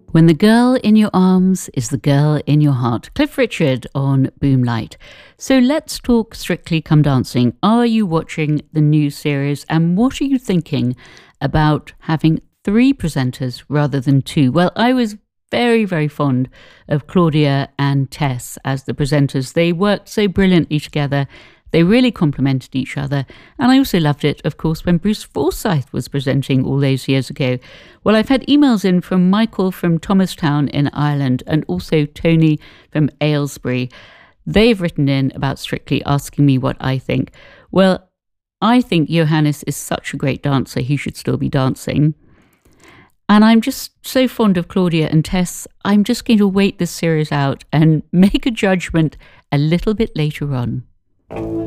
When the girl in your arms is the girl in your heart. Cliff Richard on Boomlight. So let's talk Strictly Come Dancing. Are you watching the new series, and what are you thinking about having 3 presenters rather than 2? Well, I was very, very fond of Claudia and Tess as the presenters. They worked so brilliantly together. They really complemented each other. And I also loved it, of course, when Bruce Forsyth was presenting all those years ago. Well, I've had emails in from Michael from Thomastown in Ireland and also Tony from Aylesbury. They've written in about Strictly, asking me what I think. Well, I think Johannes is such a great dancer, he should still be dancing. And I'm just so fond of Claudia and Tess, I'm just going to wait this series out and make a judgment a little bit later on.